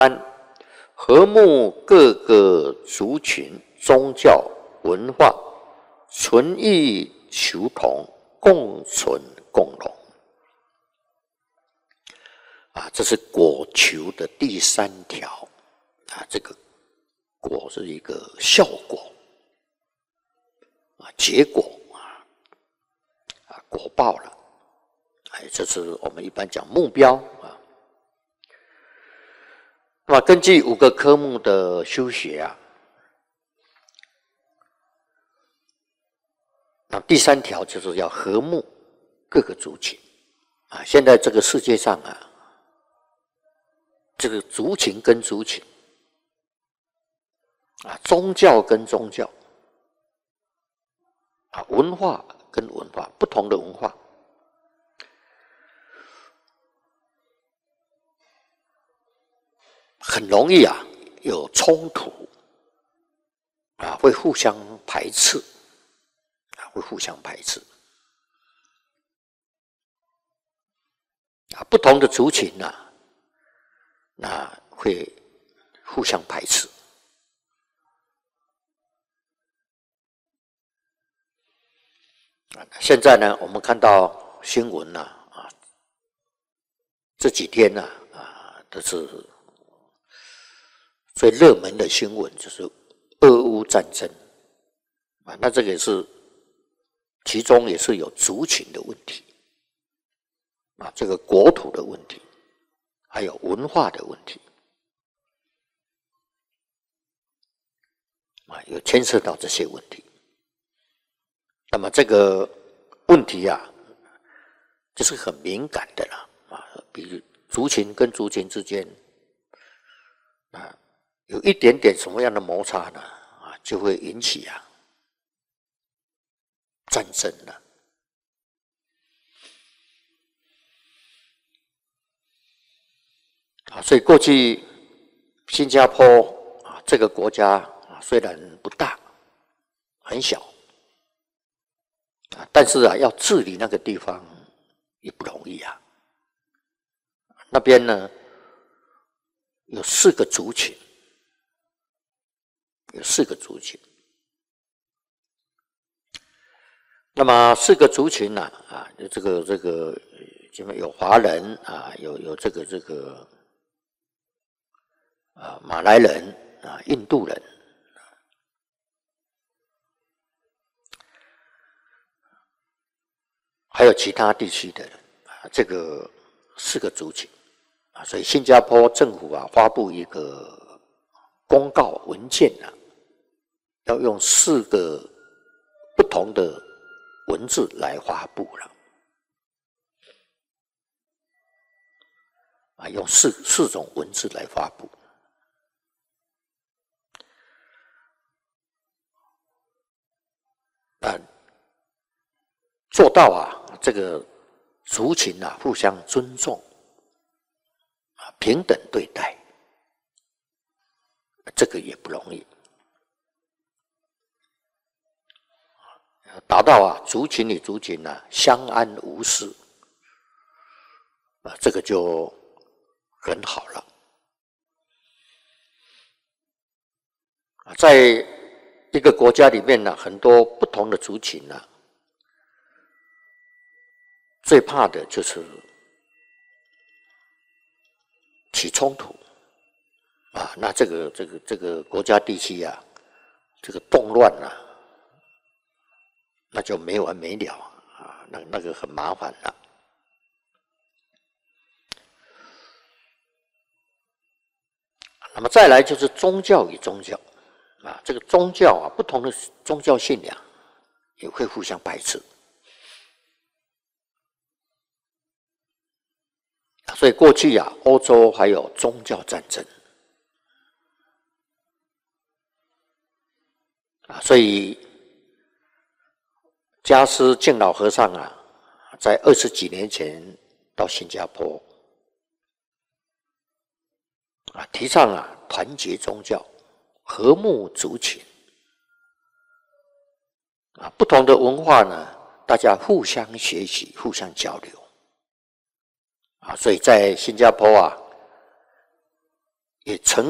和睦各个族群、宗教、文化，存异求同，共存共荣。这是果求的第3条。这个果是一个效果，结果果报了。这是我们一般讲目标啊。那么根据5个科目的修学那第3条就是要和睦各个族群现在这个世界上这个族群跟族群宗教跟宗教文化跟文化，不同的文化很容易有冲突会互相排斥会互相排斥不同的族群那会互相排斥。现在呢，我们看到新闻这几天都是最热门的新闻，就是俄乌战争那这个也是其中也是有族群的问题这个国土的问题，还有文化的问题有牵涉到这些问题。那么这个问题就是很敏感的啦比如族群跟族群之间有一点点什么样的摩擦呢就会引起战争了。所以过去新加坡这个国家虽然不大，很小但是要治理那个地方也不容易那边呢有4个族群，那么4个族群有这个有华人有这个马来人印度人还有其他地区的人这个4个族群所以新加坡政府发布一个公告文件要用4个不同的文字来发布了用四种文字来发布做到这个族群互相尊重平等对待，这个也不容易达到族群与族群相安无事这个就很好了在一个国家里面很多不同的族群最怕的就是起冲突那这个国家地区这个动乱那就没完没了那个很麻烦了。那么再来就是宗教与宗教这个宗教不同的宗教信仰也会互相排斥所以过去欧洲还有宗教战争所以加斯敬老和尚在20几年前到新加坡提倡团结宗教，和睦族群不同的文化呢，大家互相学习，互相交流所以在新加坡也承